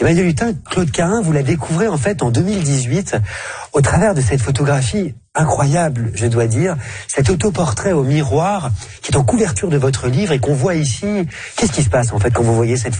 Emmanuel Hutin, Claude Carin, vous la découvrez en fait en 2018 au travers de cette photographie incroyable, je dois dire, cet autoportrait au miroir qui est en couverture de votre livre et qu'on voit ici. Qu'est-ce qui se passe en fait quand vous voyez cette photo ?